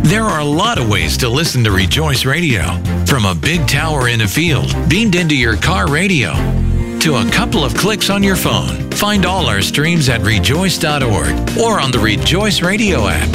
There are a lot of ways to listen to Rejoice Radio. From a big tower in a field, beamed into your car radio, to a couple of clicks on your phone. Find all our streams at rejoice.org or on the Rejoice Radio app.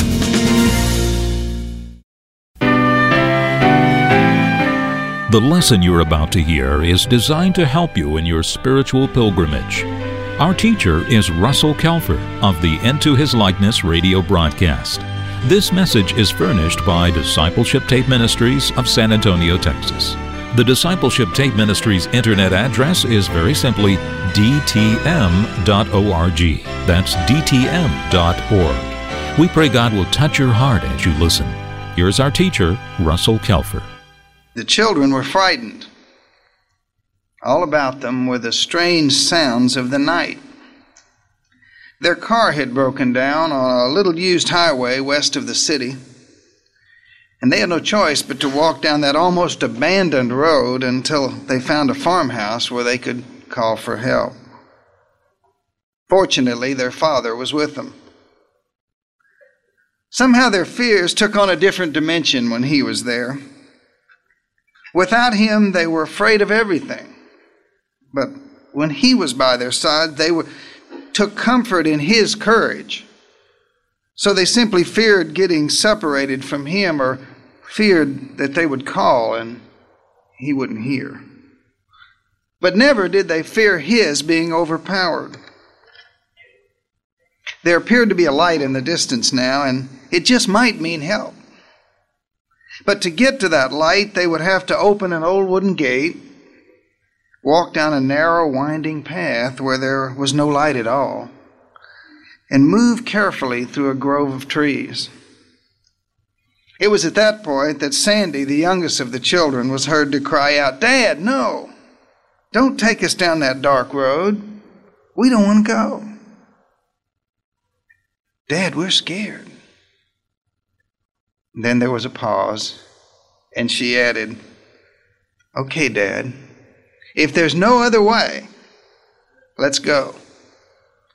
The lesson you're about to hear is designed to help you in your spiritual pilgrimage. Our teacher is Russell Kelfer of the Into His Likeness radio broadcast. This message is furnished by Discipleship Tape Ministries of San Antonio, Texas. The Discipleship Tape Ministries internet address is very simply dtm.org. That's dtm.org. We pray God will touch your heart as you listen. Here's our teacher, Russell Kelfer. The children were frightened. All about them were the strange sounds of the night. Their car had broken down on a little used highway west of the city, and they had no choice but to walk down that almost abandoned road until they found a farmhouse where they could call for help. Fortunately, their father was with them. Somehow their fears took on a different dimension when he was there. Without him, they were afraid of everything. But when he was by their side, they took comfort in his courage. So they simply feared getting separated from him, or feared that they would call and he wouldn't hear. But never did they fear his being overpowered. There appeared to be a light in the distance now, and it just might mean help. But to get to that light, they would have to open an old wooden gate, walk down a narrow, winding path where there was no light at all, and move carefully through a grove of trees. It was at that point that Sandy, the youngest of the children, was heard to cry out, "Dad, no! Don't take us down that dark road. We don't want to go. Dad, we're scared." And then there was a pause, and she added, "Okay, Dad. If there's no other way, let's go."